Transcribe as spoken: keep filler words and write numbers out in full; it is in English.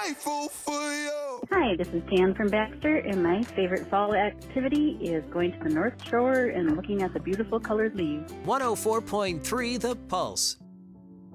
grateful for you. Hi, this is Jan from Baxter, and my favorite fall activity is going to the North Shore and looking at the beautiful colored leaves. one oh four point three The Pulse.